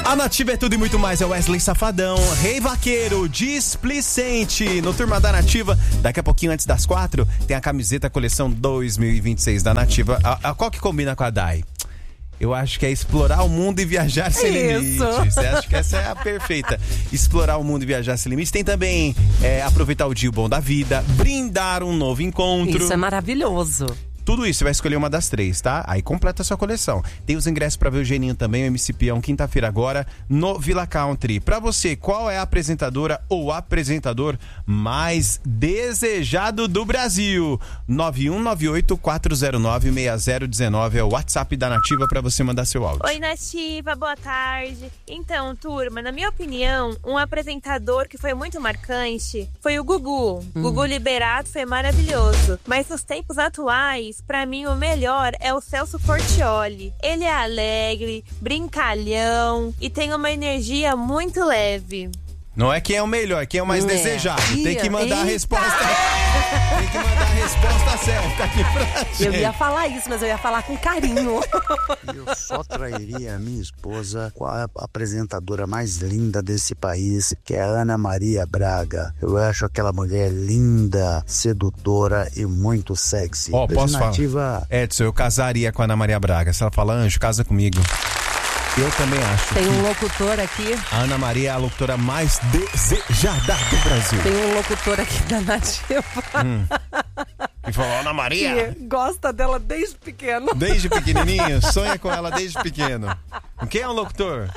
A Nativa é tudo e muito mais, é Wesley Safadão, Rei Vaqueiro, Displicente, no Turma da Nativa. Daqui a pouquinho, antes das 4, tem a camiseta coleção 2026 da Nativa. Qual que combina com a Dai? Eu acho que é explorar o mundo e viajar sem limites. Você acha que essa é a perfeita? Explorar o mundo e viajar sem limites. Tem também aproveitar o dia bom da vida, brindar um novo encontro. Isso é maravilhoso. Tudo isso, você vai escolher uma das 3, tá? Aí completa a sua coleção. Tem os ingressos pra ver o Geninho também, o MC Peão, quinta-feira agora, no Villa Country. Pra você, qual é a apresentadora ou apresentador mais desejado do Brasil? 9198-409-6019 é o WhatsApp da Nativa pra você mandar seu áudio. Oi, Nativa, boa tarde. Então, turma, na minha opinião, um apresentador que foi muito marcante foi o Gugu. Gugu Liberato foi maravilhoso. Mas nos tempos atuais, pra mim, o melhor é o Celso Portiolli. Ele é alegre, brincalhão e tem uma energia muito leve. Não é quem é o melhor, quem é o mais desejado. Tem que mandar a resposta. Tem que mandar a resposta certa aqui pra gente. Eu ia falar isso, mas eu ia falar com carinho. Eu só trairia a minha esposa com a apresentadora mais linda desse país, que é a Ana Maria Braga. Eu acho aquela mulher linda, sedutora e muito sexy. Posso falar? Edson, eu casaria com a Ana Maria Braga. Se ela falar, Anjo, casa comigo. Eu também acho. Tem um locutor aqui. A Ana Maria é a locutora mais desejada do Brasil. Tem um locutor aqui da Nativa. E falou, Ana Maria. Que gosta dela desde pequeno. Desde pequenininho? Sonha com ela desde pequeno. Quem é o locutor?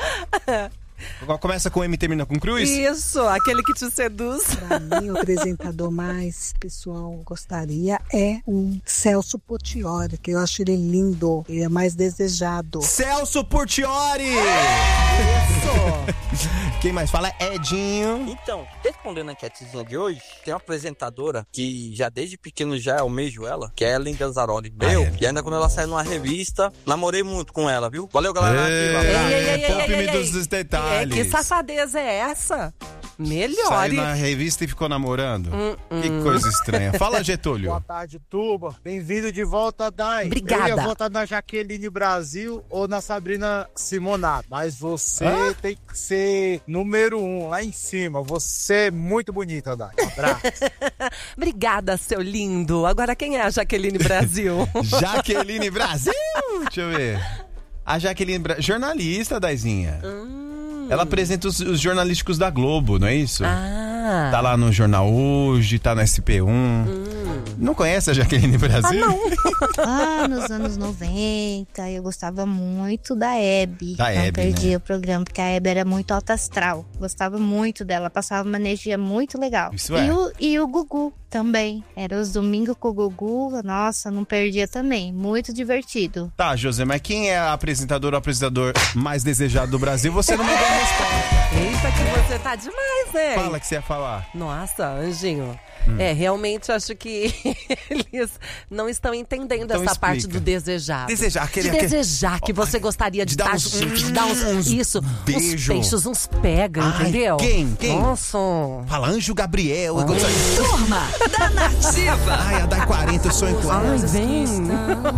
Começa com M e termina com Cruz? Isso, aquele que te seduz. Pra mim, o apresentador mais pessoal gostaria é um Celso Portiolli, que eu acho ele lindo, ele é mais desejado. Celso Portiolli! Isso! Quem mais fala é Edinho. Então, respondendo a enquetezinha de hoje, tem uma apresentadora que já desde pequeno já almejo ela, que é a Ellen Ganzaroli. E ainda quando ela saiu numa revista, namorei muito com ela, viu? Valeu, galera. Poupe-me dos detalhes. Que safadeza é essa? Melhor. Saiu na revista e ficou namorando? Que coisa estranha. Fala, Getúlio. Boa tarde, Tuba. Bem-vindo de volta, Dai. Obrigada. Eu ia votar na Jaqueline Brasil ou na Sabrina Simonato. Mas você tem que ser número 1, lá em cima. Você é muito bonita, Dai. Um abraço. Obrigada, seu lindo. Agora quem é a Jaqueline Brasil? Jaqueline Brasil? Deixa eu ver. A Jaqueline Brasil, jornalista, Daizinha. Ela apresenta os jornalísticos da Globo, não é isso? Tá lá no Jornal Hoje, tá no SP1. Não conhece a Jaqueline Brasil? Não. Nos anos 90, eu gostava muito da Hebe. Da Não Hebe, perdia né? o programa, porque a Hebe era muito alta astral. Gostava muito dela, passava uma energia muito legal. Isso é. E o Gugu também. Era os domingos com o Gugu, nossa, não perdia também. Muito divertido. Tá, José, mas quem é a apresentadora ou apresentador mais desejado do Brasil? Você não mandou a resposta. Eita, que você tá demais, né? Fala que você ia falar. Nossa, Anjinho. Realmente acho que eles não estão entendendo Então essa explica. parte do desejado. Desejar, desejar que você gostaria de dar dar uns- junto, de dar uns beijo. uns beijos, uns pega, Ai, entendeu? quem? Nossa. Fala, Anjo Gabriel. Turma da Nativa. Ai, a Dai 40, eu sonho com ela. Ai, vem.